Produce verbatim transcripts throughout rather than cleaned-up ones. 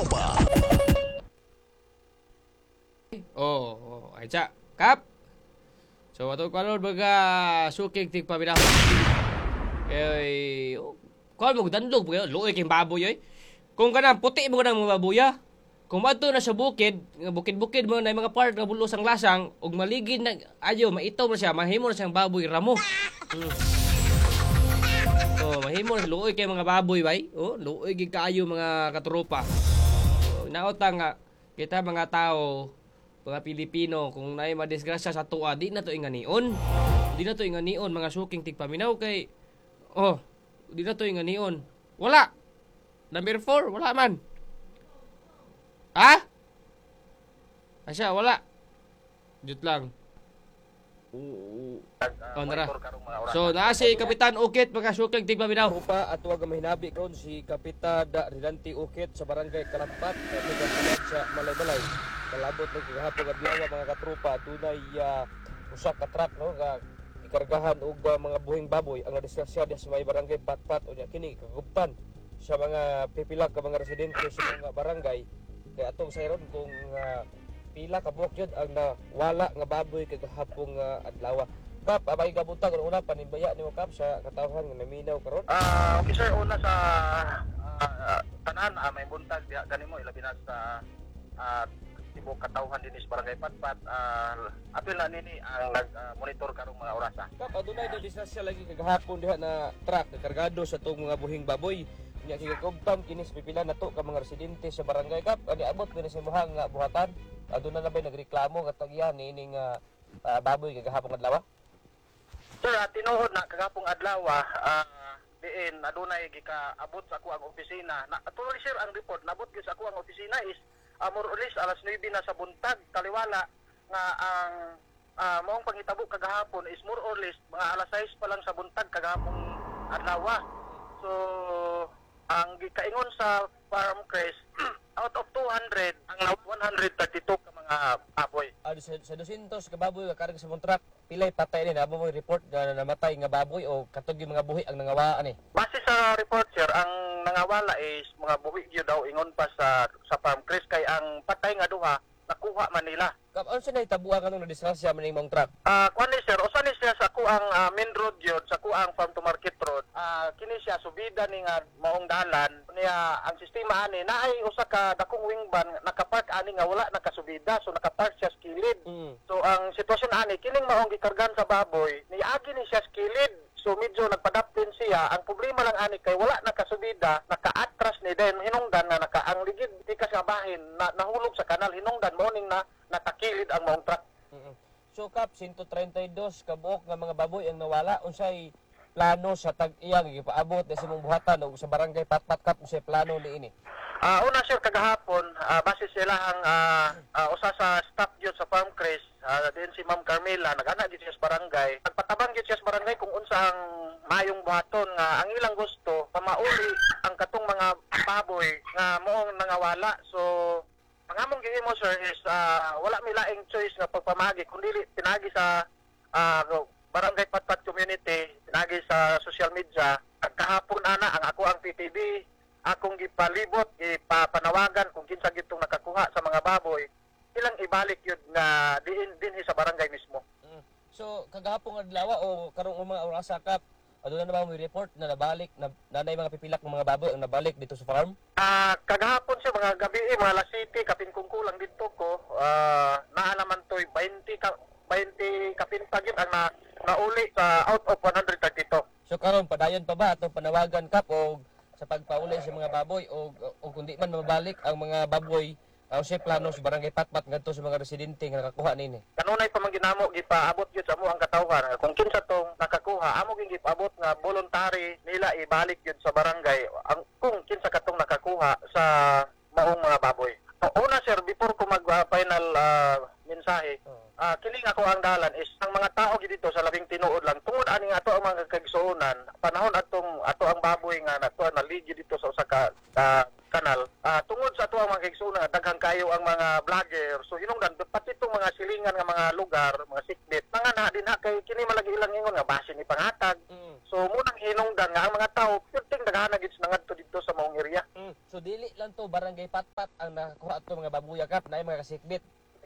Katropa. Oh, oh, ay siya. Kap. So ato karon baga sukig tig paminaw. Eh, oh, kal mo dandog ba luoy kay baboy oy. Kung kanang puti mo kanang mga baboy ah. Kung madto na sa bukid, nga bukid-bukid mo na mga part nga bulos ang lasang ug maligid na ayo maitaw na siya, mahimo na siyang baboy ramo. Hmm. Oh, mahimo na luoy kay mga baboy bay. Oh, luoy gid kaayo mga katropa. Oh, naota nga kita mga tao, mga Pilipino, kung naay madisgrasya sa tuwa, di na to inganion. Di na to inganion mga suking tigpaminaw kay oh, di na to inganion. Wala. Number four, wala man. Ha? Asya, wala. Jut lang. Oo. Oh, nara. So, naa si Kapitan Ukit, mga suking tigpaminaw. Rupa at huwag mahinabi karon si Kapitan Rilanti Ukit sa barangay Kalakpat at nagkakalad sa Malay-Balay. Kalabot ng kagahapon adlaw mga katrupa tunay uh, usa ka truck no nga ikargahan og uh, mga buhing baboy ang nadisgrasya sa may barangay Patpat o kini kagubtan sa mga pipila ka mga residente sa mga barangay kay atong sayron kung uh, pila ka buok yun ang nawala nga baboy kagahapon uh, adlaw. Kap, abay gabutan kung una panimbaya nimo Kap sa katawhan nga naminaw karon. Ah, uh, officer una sa uh, tanan uh, may buntag diha kanimo ilabi na sa uh, tibok katawhan din sa barangay Patpat. Uh, apil na nini ang nag-monitor uh, karong mga orasa. Kap, adunay na disasya lagi kagahapon diha na truck na kargado sa tong mga buhing baboy. Nya kigakubtam kinis pipila na to ka mga residente sa barangay Kap. Ani abot ba sa imuhang nga buhatan? Aduna na bay nagreklamo nga tagyan ini nga uh, baboy kagahapon adlaw? Sir, uh, tinuod na kagapong adlaw uh, diin adunay gikaabot sa ako ang opisina. Na tuloy sir ang report nabot gyud sa ako ang opisina is uh, more or less alas nuwebe na sa buntag taliwala nga ang uh, maong pangitabo kagahapon is more or less mga alas sais pa lang sa buntag kagahapong adlaw. So ang gikaingon sa Farm Crest out of two hundred ang one hundred thirty-two ka mga baboy. Ah, sa, sa two hundred ka baboy nga karga sa mong truck, pilay patay ni namo mo report na namatay nga baboy o katog yung mga buhi ang nangawaan ni. Base sa report sir, ang nangawala is mga buhi gyud daw ingon pa sa sa Farm Crest kay ang patay nga duha nakuha man nila. Kap ano sa nahitabuan kanong nadisgrasya man imong truck? Ah, uh, kuan ni sir, usa ni siya sa kuang uh, main road gyud, sa kuang farm to market road. Ah, uh, kini siya subida ni nga maong dalan niya ang sistema ani naay usa ka dakong wing van nakapark ani nga wala nakasubida so nakapark siya sa kilid. Mm. So ang sitwasyon ani kining maong gikargan sa baboy, niagi ni siya sa kilid. So medyo nagpadaptin siya. Ang problema lang ani kay wala nakasubida, naka-atras ni den hinungdan na naka ang ligid tikas nga bahin na nahulog sa kanal hinungdan morning na natakilid ang maong truck. Mm-hmm. So Kap, one thirty-two ka buok nga mga baboy ang nawala unsay plano sa tag-iyang gipaabot sa imong buhatan o sa barangay Patpat Kap unsay plano niini? Ah, uh, una sir kagahapon uh, base sila ang uh, uh, usa sa staff gyud sa Farm Crest uh, din si Ma'am Carmela nag-ana gyud siya sa barangay. Nagpatabang gyud siya sa barangay kung unsa ang mayong buhaton nga ang ilang gusto pamauli ang katong mga baboy nga moong nangawala. So pangamong gihimo sir is uh, wala mi laing choice nga pagpamagi kundi pinagi sa uh, barangay Patpat community, pinagi sa social media. Kahapon ana ang ako ang P T B akong gipalibot, ipapanawagan kung kinsa gitong nakakuha sa mga baboy, ilang ibalik yun nga din din sa barangay mismo. Mm. So kagahapon adlaw o karong mga orasa Kap, aduna na ba mo report na nabalik na nanay mga pipilak ng mga baboy ang nabalik dito sa farm? Ah, uh, kagahapon siya mga gabi eh, mga alas City kapin kungkulang dito ko. Ah, uh, naa naman toy twenty ka twenty kapintag yun ang na, nauli sa out of one hundred thirty-two. So karon padayon pa ba atong panawagan Kap o sa pagpauli sa mga baboy o, o kundi man mabalik ang mga baboy o sa plano sa barangay Patpat ngadto sa mga residente nga nakakuha nini? Kanunay pa man ginamo gipaabot gyud sa mo ang katawhan kung kinsa tong nakakuha amo gyud gipaabot nga voluntary nila ibalik gyud sa barangay ang kung kinsa katong nakakuha sa maong mga baboy. Una sir before ko mag uh, final uh, mensahe uh, kiling ako ang dalan is ang mga tao dito sa labing tinuod lang tungod ani nga ato ang mga kagsuonan panahon atong ato ang baboy nga nato naligi dito sa usa ka uh, kanal uh, tungod sa ato ang mga kagsuonan daghang kayo ang mga vlogger so hinungdan pati itong mga silingan nga mga lugar mga sikbit mga na din ha kay kini malagi ilang ingon nga base ni pangatag mm. So munang hinungdan nga ang mga tao perting daghan gid sa ngadto dito sa maong area. Mm. So So dili lang to barangay Patpat ang nakakuha ato mga babuya kap na mga kasikbit.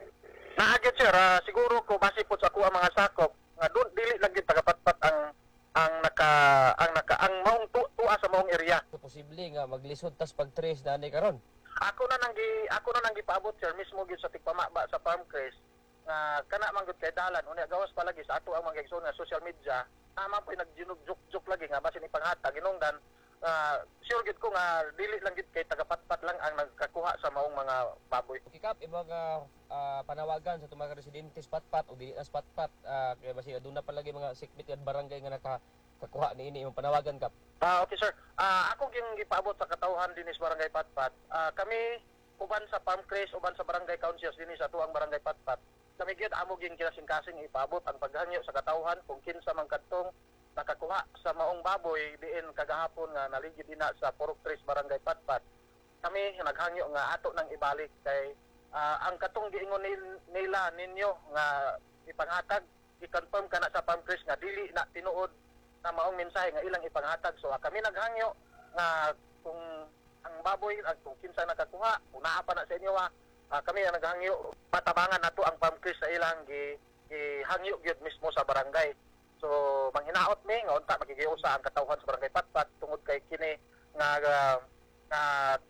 Naagit sir, ah, siguro ko base po sa ako ang mga sakop nga doon dili lang gid tagapatpat ang ang naka ang naka ang maong tu, tuwa sa maong area. So posible nga maglisod tas pag-trace na ni karon. Ako na nang gi ako na nang gipaabot sir mismo gyud sa tigpamaba sa Farm Crest nga kana man gud kay dalan unya gawas pa lagi sa ato ang mga igsoon nga social media. Tama po nagjinog-juk-juk lagi nga basin ipanghatag ginungdan. Uh, sure gid ko nga dili lang gid kay tagapatpat lang ang nagkakuha sa maong mga baboy. Okay kap ibang uh, uh, panawagan sa tumang residente sa Patpat o dili na sa Patpat uh, kay basi aduna pa lagi mga sikbit at barangay nga nakakuha ni ini imong panawagan kap. Ah okay sir. Ah ako gyud gipaabot sa katawhan dinis barangay Patpat. Ah kami uban sa Farm Crest uban sa barangay councils dinis sa tuang barangay Patpat. Kami gyud amo gyud kinasing-kasing ipaabot ang paghangyo sa katawhan kung kinsa man kadtong nakakuha sa maong baboy diin kagahapon nga naligid dina sa Purok Tres barangay Patpat. Kami naghangyo nga ato nang ibalik kay uh, ang katong giingon nila ninyo nga ipanghatag i-confirm kana sa Farm Crest nga dili na tinuod na maong mensahe nga ilang ipanghatag. So uh, kami naghangyo nga kung ang baboy uh, kung kinsa nakakuha kung naa pa na sa inyo uh, kami ang naghangyo patabangan nato ang Farm Crest sa ilang gi, gihangyo gyud mismo sa barangay. So manghinaot mi nga unta magigiusa ang katawhan sa barangay Patpat tungod kay kini nga uh, nga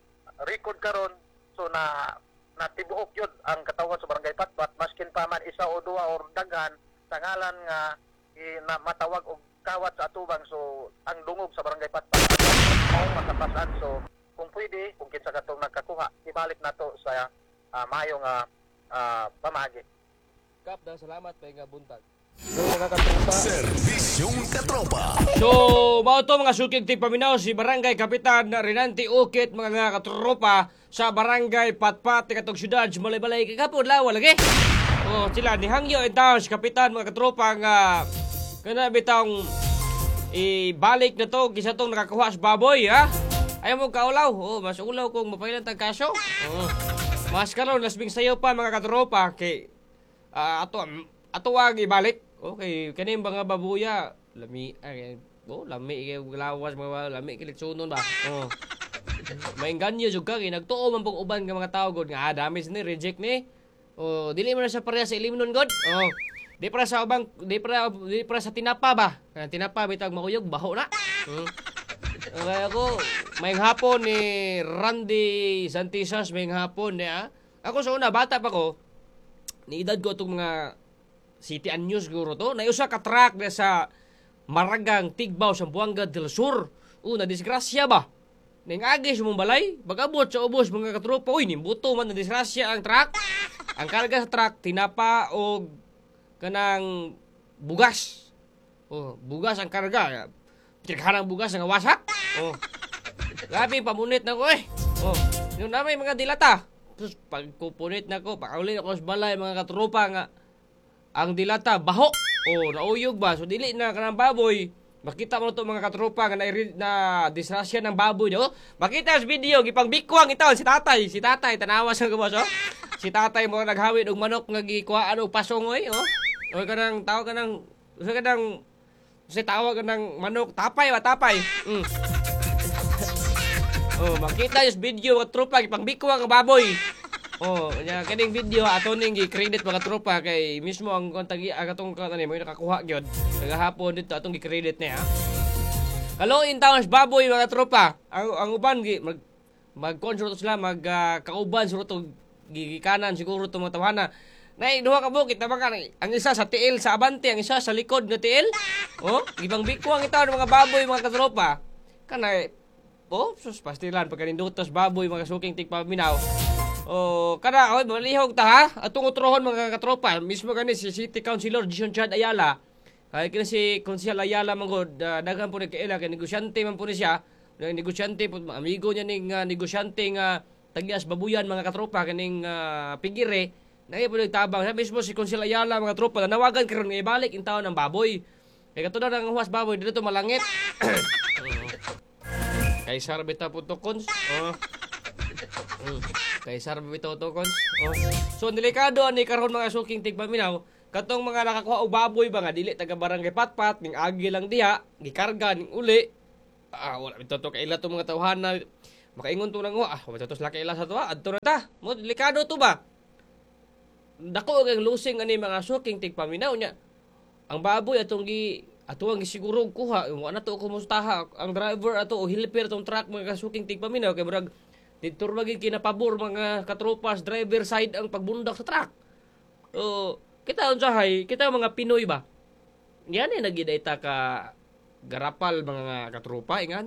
record karon so na natibuok yun ang katawhan sa barangay Patpat maskin pa man isa o duha or daghan sa ngalan nga i, na matawag og kawat sa atubang so ang dungog sa barangay Patpat mao makapasan so kung pwede kung kinsa katong nagkakuha ibalik nato sa uh, mayo nga uh, pamagi. Kap daw salamat kay nga buntag. So mga katropa, Serbisyong Katropa. So, mao to mga sukig tigpaminaw si Barangay Kapitan Renante Ukit mga nga katropa sa Barangay Patpat katong syudad Balay-Balay kagapon lawa lagi. Oh, sila ni hangyo itaw si Kapitan mga katropa nga kana bitang ibalik na to kisa tong nakakuha sa baboy ha. Ayaw mo kaulaw. Oh, mas ulaw kung mapailan tag kaso. Oh. Mas karon lasbing sayo pa mga katropa kay uh, ato ato wag ibalik. Okay, kaning mga babuya, lami ay oh, lami kay lawas mga lami kilitsunon ba. Oh. May ganyo jud ka kay nagtuo man pong uban nga mga tao god nga ah, dami ni reject ni. Oh, dili man na sa pareha sa ilimnon god. Oh. Di para sa ubang di para di para sa tinapa ba. Kana tinapa bitag makuyog baho na. Hmm. Okay ako, may hapon ni Randy Santisas may hapon niya. Ako sa una bata pa ko. Ni edad ko tong mga City and News siguro to. Naiusa ka truck na sa Maragang Tigbaw sa Buanga del Sur. O, na-disgrasya ba? Nang agis mong balay. Bagabot sa ubos mga katropa. Uy, nimbuto man na-disgrasya ang truck. Ang karga sa truck, tinapa o kanang bugas. O, bugas ang karga. Tirkanang bugas ang wasak. O, grabe, pamunit na ko eh. O, yun na may mga dilata. Tapos pagkupunit na ko, pakaulin ako sa balay mga katropa nga ang dilata baho o nauyog ba so dili na kanang baboy makita mo to mga katropa nga na, na disrasya ng baboy no makita sa video gipang bikwang itaw si tatay si tatay tanawa sa gabos oh si tatay mo naghawid og manok nga gikuhaan og pasongoy oh o kanang tawag kanang usa kanang usa tawag kanang manok tapay ba tapay mm. Oh makita sa video mga tropa gipang bikwang ang baboy. Oh, nya kining video ato ning gi-credit mga tropa kay mismo ang kontagi agatong kanani mo nakakuha gyud. Kagahapon dito atong gi-credit niya. Hello in towns baboy mga tropa. Ang, ang uban gi mag mag-consult sila mag uh, kauban suro to gigikanan siguro to mga tawhana. Nay duha ka bukit tama ka ang isa sa tiil sa abante ang isa sa likod nga tiil. Oh, gibang bikwang itaw ng mga baboy mga katropa. Kana oh, sus pastilan pagkanindutos baboy mga suking tigpaminaw. Oh, kada oy malihog ta ha. Atong utrohon mga katropa, mismo kani si City Councilor Jason Chad Ayala. Kay kini si Councilor Ayala mangod uh, daghan po nagkaila kay negosyante man po ni siya. Negosyante po amigo niya ning uh, negosyante nga tagias babuyan mga katropa kaning uh, pigire. Nay po nagtabang sa mismo si Councilor Ayala mga tropa nawagan karon nga ibalik in taon ng baboy. Kay katulad ng huwas baboy dito malangit. Kay sarbeta po to cons. Oh. Mm. Kay sarbe bitaw to cons. Oh. So delikado ani karon mga suking tigpaminaw katong mga nakakuha og baboy ba nga dili taga barangay Patpat ning agi lang diha gikarga ning uli. Ah wala bitaw to kay ila to mga tawhana Makaingon to lang wa, ah, wala tos laki ila sa to, adto na ta. Mo delikado to ba? Dako ang losing ani mga suking tigpaminaw nya. Ang baboy atong gi ato ang gisiguro kuha, mo na to kumustaha ang driver ato o helper tong truck mga suking tigpaminaw kay murag dito magig kinapabor mga katropas driver side ang pagbundak sa truck. O kita unsahay, kita mga Pinoy ba? Yan eh nagidayta ka garapal mga katropa ingan